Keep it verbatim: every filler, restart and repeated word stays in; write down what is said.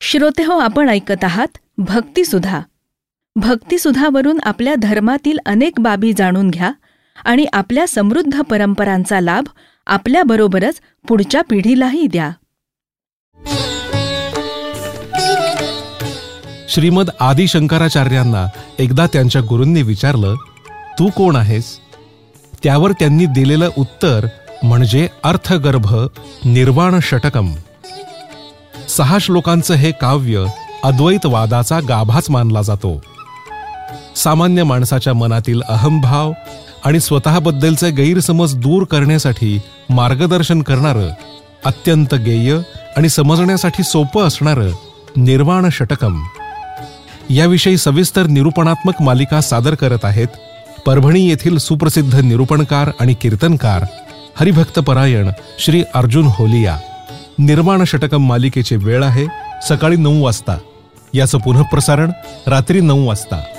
श्रोतेहो, आपण ऐकत आहात भक्तिसुधा. भक्तिसुधावरून आपल्या धर्मातील अनेक बाबी जाणून घ्या आणि आपल्या समृद्ध परंपरांचा लाभ आपल्याबरोबरच पुढच्या पिढीलाही द्या. श्रीमद आदि शंकराचार्यांना एकदा त्यांच्या गुरूंनी विचारलं, तू कोण आहेस? त्यावर त्यांनी दिलेलं उत्तर म्हणजे अर्थगर्भ निर्वाण षटकम. सहा श्लोकांचं हे काव्य अद्वैतवादाचा गाभाच मानला जातो. सामान्य माणसाच्या मनातील अहंभाव आणि स्वतःबद्दलचे गैरसमज दूर करण्यासाठी मार्गदर्शन करणारं, अत्यंत गेय आणि समजण्यासाठी सोपं असणारं निर्वाण षटकम. याविषयी सविस्तर निरूपणात्मक मालिका सादर करत आहेत परभणी येथील सुप्रसिद्ध निरूपणकार आणि कीर्तनकार हरिभक्तपरायण श्री अर्जुन होलिया. निर्वाण षटकम मालिकेची वेळ आहे सकाळी नऊ वाजता. याचं पुनःप्रसारण रात्री नऊ वाजता.